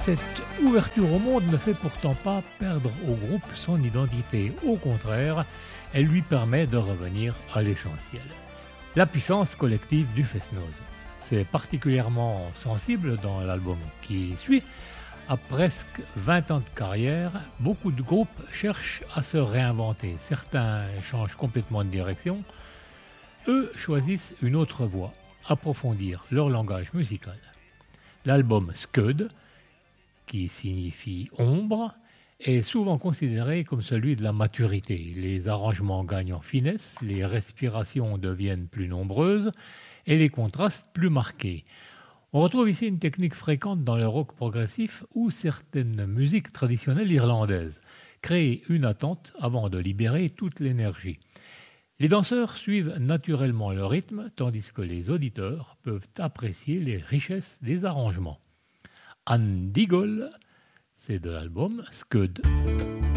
Cette ouverture au monde ne fait pourtant pas perdre au groupe son identité. Au contraire, elle lui permet de revenir à l'essentiel. La puissance collective du Fest-Noz. C'est particulièrement sensible dans l'album qui suit. À presque 20 ans de carrière, beaucoup de groupes cherchent à se réinventer. Certains changent complètement de direction. Eux choisissent une autre voie, approfondir leur langage musical. L'album Scud, qui signifie ombre, est souvent considéré comme celui de la maturité. Les arrangements gagnent en finesse, les respirations deviennent plus nombreuses et les contrastes plus marqués. On retrouve ici une technique fréquente dans le rock progressif ou certaines musiques traditionnelles irlandaises. Créer une attente avant de libérer toute l'énergie. Les danseurs suivent naturellement le rythme, tandis que les auditeurs peuvent apprécier les richesses des arrangements. An Diggle, c'est de l'album Scud.